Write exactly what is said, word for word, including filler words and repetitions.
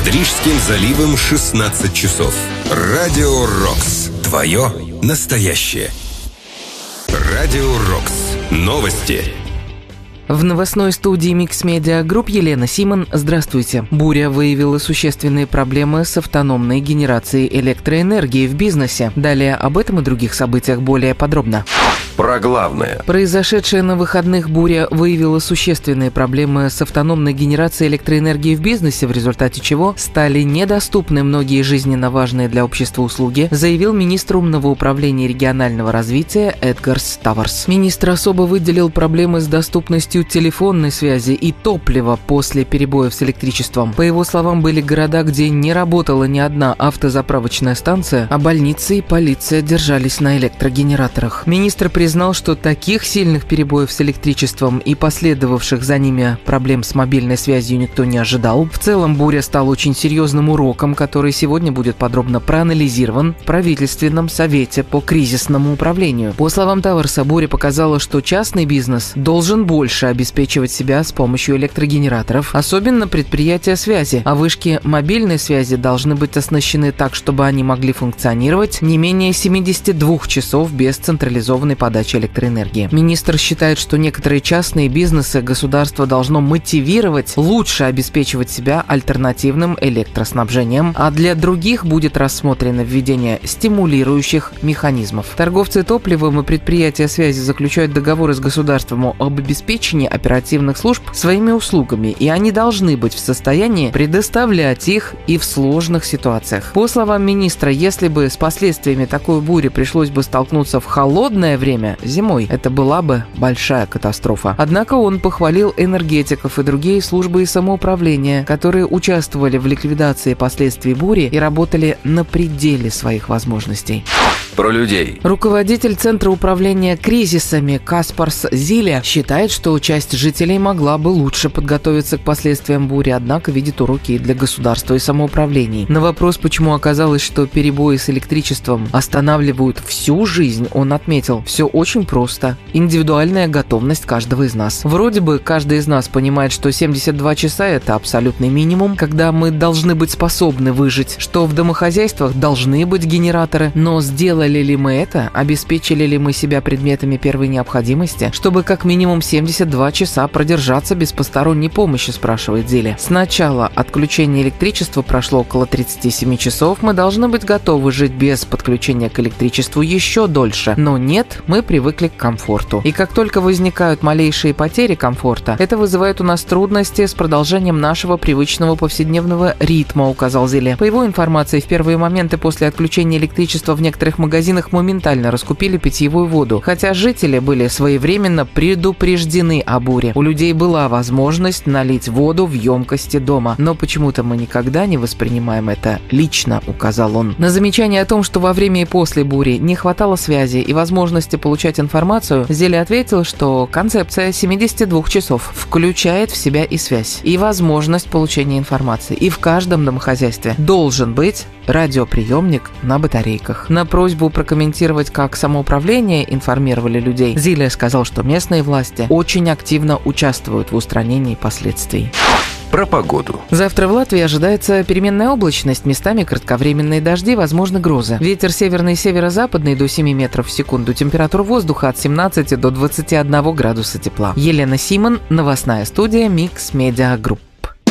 Над Рижским заливом шестнадцать часов. Радио Рокс. Твое настоящее. Радио Рокс. Новости. В новостной студии Mix Media Group Елена Симон. Здравствуйте. Буря выявила существенные проблемы с автономной генерацией электроэнергии в бизнесе. Далее об этом и других событиях более подробно. Про главное. Произошедшая на выходных буря выявила существенные проблемы с автономной генерацией электроэнергии в бизнесе, в результате чего стали недоступны многие жизненно важные для общества услуги, заявил министр умного управления регионального развития Эдгарс Таварс. Министр особо выделил проблемы с доступностью телефонной связи и топлива после перебоев с электричеством. По его словам, были города, где не работала ни одна автозаправочная станция, а больницы и полиция держались на электрогенераторах. Министр признал, что таких сильных перебоев с электричеством и последовавших за ними проблем с мобильной связью никто не ожидал. В целом, буря стала очень серьезным уроком, который сегодня будет подробно проанализирован в правительственном совете по кризисному управлению. По словам Таварса, буря показала, что частный бизнес должен больше обеспечивать себя с помощью электрогенераторов, особенно предприятия связи, а вышки мобильной связи должны быть оснащены так, чтобы они могли функционировать не менее семидесяти двух часов без централизованной подачи электроэнергии. Министр считает, что некоторые частные бизнесы государство должно мотивировать лучше обеспечивать себя альтернативным электроснабжением, а для других будет рассмотрено введение стимулирующих механизмов. Торговцы топливом и предприятия связи заключают договоры с государством об обеспечении оперативных служб своими услугами, и они должны быть в состоянии предоставлять их и в сложных ситуациях. По словам министра, если бы с последствиями такой бури пришлось бы столкнуться в холодное время, зимой, это была бы большая катастрофа. Однако он похвалил энергетиков и другие службы и самоуправления, которые участвовали в ликвидации последствий бури и работали на пределе своих возможностей. Про людей. Руководитель Центра управления кризисами Каспарс Зиле считает, что часть жителей могла бы лучше подготовиться к последствиям бури, однако видит уроки и для государства и самоуправлений. На вопрос, почему оказалось, что перебои с электричеством останавливают всю жизнь, он отметил: все очень просто. Индивидуальная готовность каждого из нас. Вроде бы каждый из нас понимает, что семьдесят два часа – это абсолютный минимум, когда мы должны быть способны выжить, что в домохозяйствах должны быть генераторы, но сделать Сделали ли мы это? Обеспечили ли мы себя предметами первой необходимости, чтобы как минимум семьдесят два часа продержаться без посторонней помощи, спрашивает Зиле. С начала отключения электричества прошло около тридцати семи часов, мы должны быть готовы жить без подключения к электричеству еще дольше. Но нет, мы привыкли к комфорту. И как только возникают малейшие потери комфорта, это вызывает у нас трудности с продолжением нашего привычного повседневного ритма, указал Зиле. По его информации, в первые моменты после отключения электричества в некоторых магазинах В магазинах моментально раскупили питьевую воду, хотя жители были своевременно предупреждены о буре. У людей была возможность налить воду в емкости дома, но почему-то мы никогда не воспринимаем это лично, указал он. На замечание о том, что во время и после бури не хватало связи и возможности получать информацию, Зиле ответил, что концепция семидесяти двух часов включает в себя и связь, и возможность получения информации, и в каждом домохозяйстве должен быть радиоприемник на батарейках. На просьбу прокомментировать, как самоуправление информировали людей, Зиле сказал, что местные власти очень активно участвуют в устранении последствий. Про погоду. Завтра в Латвии ожидается переменная облачность, местами кратковременные дожди, возможны грозы. Ветер северный и северо-западный до семи метров в секунду. Температура воздуха от семнадцати до двадцати одного градуса тепла. Елена Симон, новостная студия Mix Media Group.